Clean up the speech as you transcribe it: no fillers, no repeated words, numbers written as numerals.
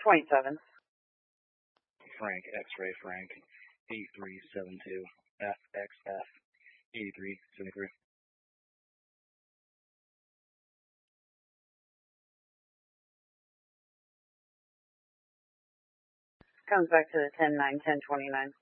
27. Frank, X-ray Frank, 8372, FXF, 8373. Comes back to the 10-9, 10-29.